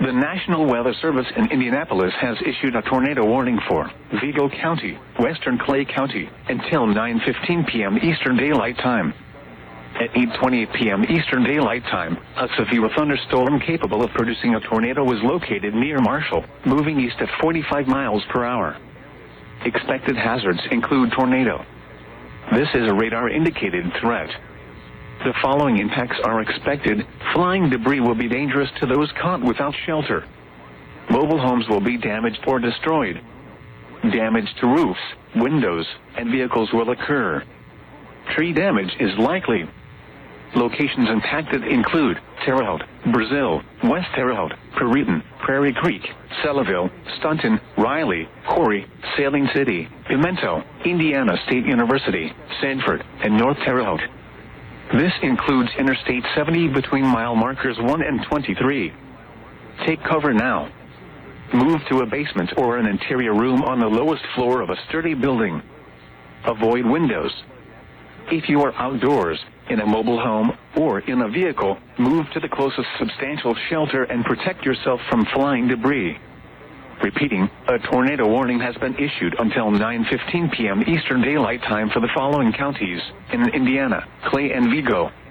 The National Weather Service in Indianapolis has issued a tornado warning for Vigo County, western Clay County, until 9:15 p.m. Eastern Daylight Time. At 8:28 p.m. Eastern Daylight Time, a severe thunderstorm capable of producing a tornado was located near Marshall, moving east at 45 miles per hour. Expected hazards include tornado. This is a radar-indicated threat. The following impacts are expected. Flying debris will be dangerous to those caught without shelter. Mobile homes will be damaged or destroyed. Damage to roofs, windows, and vehicles will occur. Tree damage is likely. Locations impacted include Terre Haute, Brazil, West Terre Haute, Perrysburg, Prairie Creek, Selleville, Staunton, Riley, Corry, Saline City, Pimento, Indiana State University, Sanford, and North Terre Haute. This includes Interstate 70 between mile markers 1 and 23. Take cover now. Move to a basement or an interior room on the lowest floor of a sturdy building. Avoid windows. If you are outdoors, in a mobile home, or in a vehicle, move to the closest substantial shelter and protect yourself from flying debris. Repeating, a tornado warning has been issued until 9:15 p.m. Eastern Daylight Time for the following counties in Indiana, Clay and Vigo.